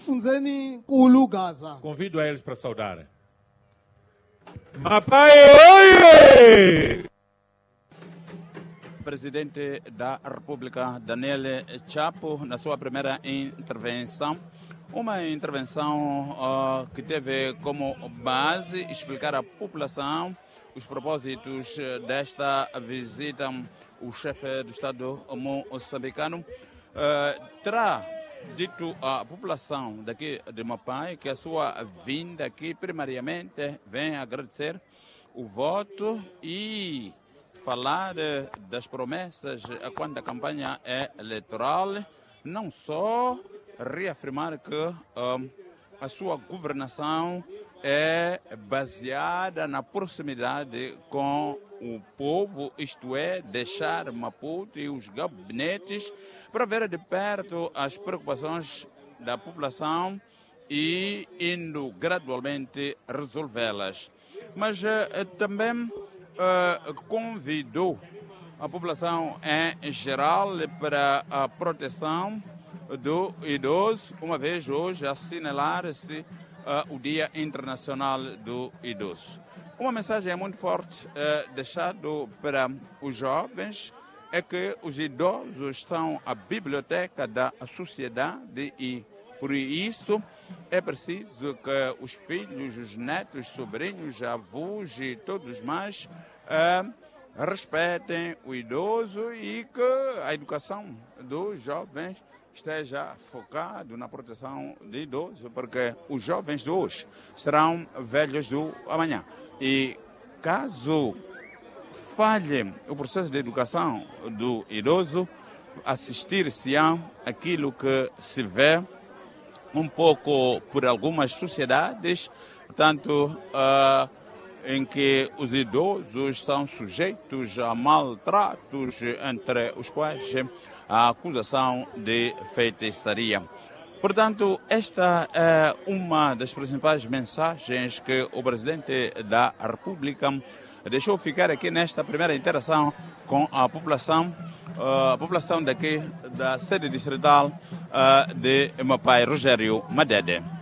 efundzeni nkulu Gaza. Convido a eles para saudarem. Mapai, oie! Presidente da República, Daniel Chapo, na sua primeira intervenção, uma intervenção que teve como base explicar à população os propósitos desta visita. O chefe do Estado moçambicano terá dito à população daqui de Mapai que a sua vinda aqui primariamente vem agradecer o voto e falar das promessas quando a campanha é eleitoral, não só reafirmar que a sua governação é baseada na proximidade com o povo, isto é, deixar Maputo e os gabinetes para ver de perto as preocupações da população e indo gradualmente resolvê-las. Mas também convidou a população em geral para a proteção do idoso, uma vez hoje assinalar-se o Dia Internacional do Idoso. Uma mensagem muito forte deixada para os jovens é que os idosos são a biblioteca da sociedade e, por isso, é preciso que os filhos, os netos, sobrinhos, avós e todos mais respeitem o idoso e que a educação dos jovens esteja focado na proteção do idoso, porque os jovens de hoje serão velhos do amanhã. E caso falhe o processo de educação do idoso, assistir-se-á aquilo que se vê um pouco por algumas sociedades, portanto, em que os idosos são sujeitos a maltratos, entre os quais a acusação de feitiçaria. Portanto, esta é uma das principais mensagens que o Presidente da República deixou ficar aqui nesta primeira interação com a população daqui da sede distrital de Mapai, Rogério Madede.